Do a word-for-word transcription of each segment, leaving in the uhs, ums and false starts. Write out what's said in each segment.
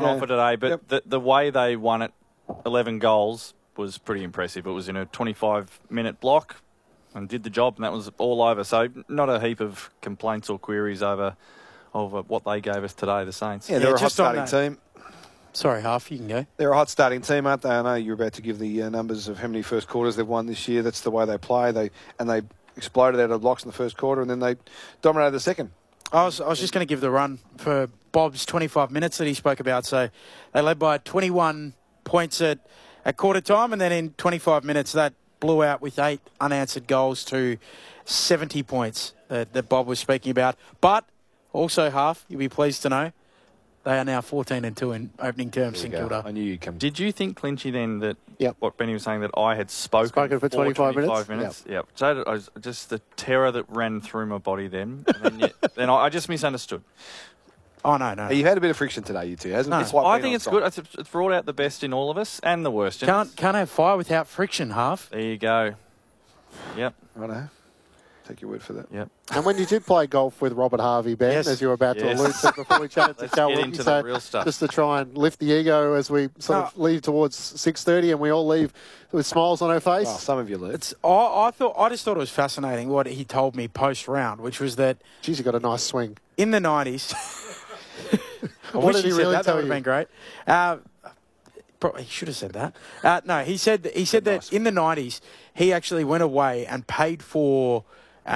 yeah. offer today, but yep. the, the way they won it, eleven goals, was pretty impressive. It was in a twenty-five minute block and did the job, and that was all over. So not a heap of complaints or queries over, over what they gave us today, the Saints. Yeah, they're yeah, a hot starting team. Sorry, Half, you can go. They're a hot starting team, aren't they? I know you're about to give the uh, numbers of how many first quarters they've won this year. That's the way they play. They And they exploded out of blocks in the first quarter, and then they dominated the second. I was, I was just going to give the run for Bob's twenty-five minutes that he spoke about. So they led by twenty-one points at, at quarter time, and then in twenty-five minutes that blew out with eight unanswered goals to seventy points that, that Bob was speaking about. But also, Half, you'll be pleased to know, they are now fourteen and two in opening terms, St Kilda. I knew you'd come. Did you think, Clinchy, then, that yep. what Benny was saying, that I had spoken, spoken for twenty-five minutes? minutes? Yep. yep. So I was, just the terror that ran through my body then. And then, yeah, then I, I just misunderstood. Oh, no, no. You've had a bit of friction today, you two, hasn't No. it? It's like I being think on it's site. good. It's, it's brought out the best in all of us and the worst in us. Can't, can't have fire without friction, Half. There you go. Yep. Righto. Take your word for that. Yep. And when you did play golf with Robert Harvey, Ben, Yes. as you were about Yes. to allude to before we chatted to Let's Cal get Wilkie, into so the real stuff. just to try and lift the ego as we sort of leave towards six thirty and we all leave with smiles on our face. Oh, some of you leave. It's, I, I thought I just thought it was fascinating what he told me post round, which was that Geez, you got a nice swing. in the nineties. I What wish did he said really that. tell That would you? have been great. Uh, probably, he should have said that. Uh, no, he said that, he said that in the nineties he actually went away and paid for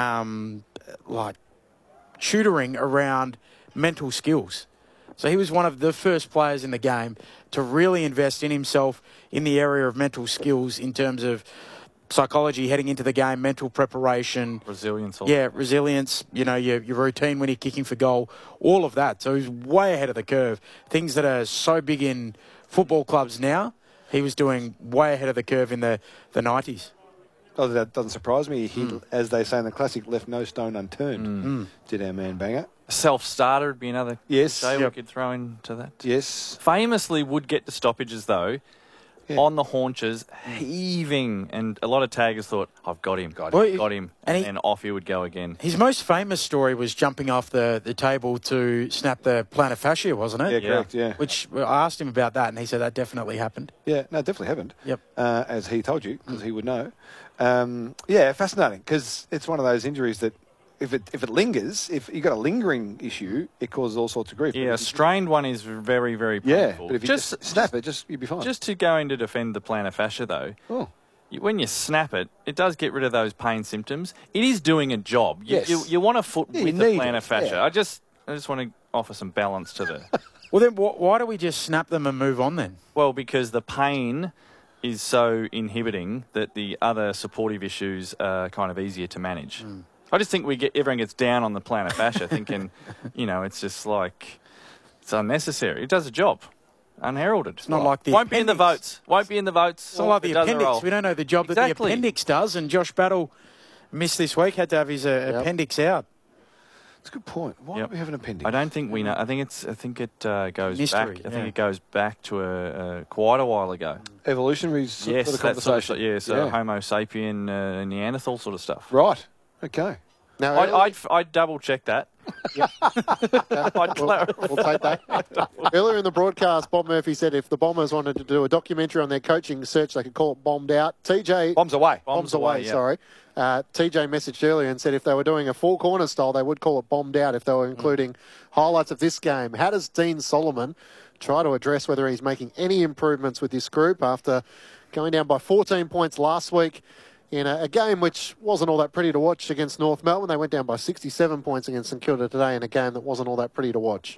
um, like tutoring around mental skills. So he was one of the first players in the game to really invest in himself in the area of mental skills in terms of psychology heading into the game, mental preparation. Resilience. Also. Yeah, resilience, you know, your, your routine when you're kicking for goal, all of that. So he's way ahead of the curve. Things that are so big in football clubs now, he was doing way ahead of the curve in the, the nineties. Oh, that doesn't surprise me. He, mm. as they say in the classic, left no stone unturned, Mm. did our man Banger. Self-starter would be another Yes. day Yep. we could throw into that. Yes. Famously would get to stoppages, though, yeah. on the haunches, heaving, and a lot of taggers thought, I've got him, got him, Well, got him, and and, he- and off he would go again. His most famous story was jumping off the, the table to snap the plantar fascia, wasn't it? Yeah, correct, yeah. Which I asked him about that, and he said that definitely happened. Yeah, no, definitely happened. Yep. Uh, as he told you, because he would know. Um, yeah, fascinating, because it's one of those injuries that if it if it lingers, if you've got a lingering issue, it causes all sorts of grief. Yeah, a strained one is very, very Yeah, painful. but if you just, just snap it, just you'll be fine. Just to go in to defend the plantar fascia, though, oh. you, when you snap it, it does get rid of those pain symptoms. It is doing a job. You, Yes. you, you want a foot Yeah, with you the need plantar it, fascia. yeah. I just I just want to offer some balance to the... Well, then wh- why do we just snap them and move on then? Well, because the pain is so inhibiting that the other supportive issues are kind of easier to manage. Mm. I just think we get everyone gets down on the plantar fascia thinking, you know, it's just like, it's unnecessary. It does a job. Unheralded. It's not like the Won't be in the appendix. votes. Won't be in the votes. It's not like It the does a appendix. role. We don't know the job that Exactly. the appendix does, and Josh Battle missed this week, had to have his uh, Yep. appendix out. That's a good point. Why Yep. do we have an appendix? I don't think we know. I think it's. I think it uh, goes Mystery, back. I yeah. think it goes back to a, a quite a while ago. Evolutionaries Yes, for the that sort of conversation. stuff. Yeah, so Yeah. Homo sapien, uh, Neanderthal sort of stuff. Right. Okay. Now, I'd, earlier- I'd, I'd double check that. Yep. I'd we'll, clarify. we'll take that. Earlier in the broadcast, Bob Murphy said if the Bombers wanted to do a documentary on their coaching search, they could call it Bombed Out. T J... Bombs away. Bombs, Bombs away, away, yeah. sorry. Uh, T J messaged earlier and said if they were doing a four-corner style, they would call it Bombed Out if they were including highlights of this game. How does Dean Solomon try to address whether he's making any improvements with this group after going down by fourteen points last week in a, a game which wasn't all that pretty to watch against North Melbourne? They went down by sixty-seven points against St Kilda today in a game that wasn't all that pretty to watch.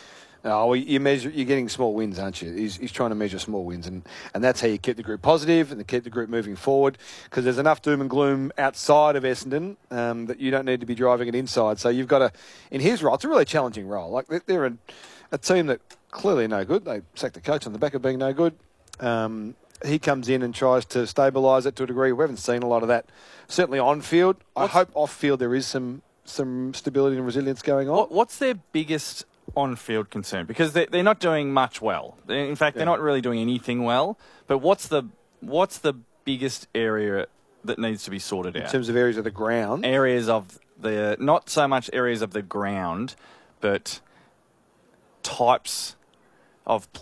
Oh, well, you measure. You're getting small wins, aren't you? He's, he's trying to measure small wins, and, and that's how you keep the group positive and keep the group moving forward. Because there's enough doom and gloom outside of Essendon um, that you don't need to be driving it inside. So you've got to, in his role, it's a really challenging role. Like they're, they're a, a team that clearly no good. They sacked the coach on the back of being no good. Um, he comes in and tries to stabilise it to a degree. We haven't seen a lot of that. Certainly on field. I What's- hope off field there is some some stability and resilience going on. What, what's their biggest on-field concern? Because they're, they're not doing much well. They- In fact, they're Yeah. not really doing anything well. But what's the what's the biggest area that needs to be sorted In out? terms of areas of the ground. Areas of the not so much areas of the ground, but types of